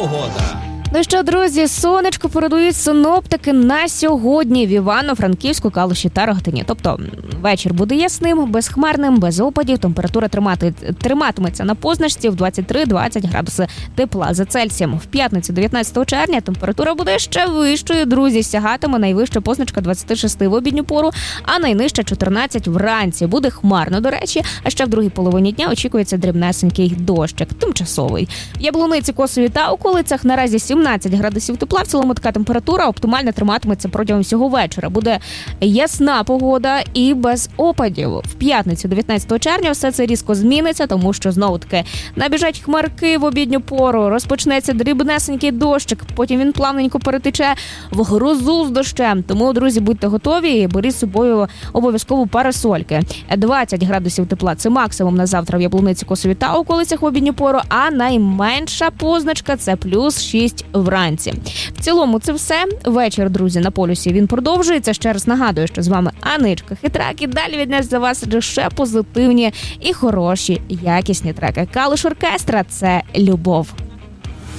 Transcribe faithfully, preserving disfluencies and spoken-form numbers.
погода. Ну що, друзі, сонечко передають синоптики на сьогодні в Івано-Франківську, Калуші та Рогатині. Тобто вечір буде ясним, безхмарним, без опадів. Температура тримати, триматиметься на позначці в двадцять три - двадцять градуси тепла за Цельсієм. В п'ятницю дев'ятнадцятого червня температура буде ще вищою, друзі. Сягатиме найвища позначка двадцять шість в обідню пору, а найнижча чотирнадцять вранці. Буде хмарно, до речі, а ще в другій половині дня очікується дрібнесенький дощик, тимчасовий. В Яблуниці, Косові та околицях наразі сімнадцять градусів тепла. В цілому така температура оптимально триматиметься протягом всього вечора. Буде ясна погода і без опадів. В п'ятницю дев'ятнадцятого червня все це різко зміниться, тому що знову-таки набіжать хмарки в обідню пору, розпочнеться дрібнесенький дощик, потім він плавненько перетече в грозу з дощем. Тому, друзі, будьте готові і беріть з собою обов'язково парасольки. двадцять градусів тепла – це максимум на завтра в Яблуниці, Косові та околицях в обідню пору, а найменша позначка – це плюс шість вранці. В цілому це все. Вечір, друзі, на полюсі він продовжується. Ще раз нагадую, що з вами Аничка Хитрак, і далі від нас за вас лише позитивні і хороші, якісні треки. Калуш Оркестра – це любов.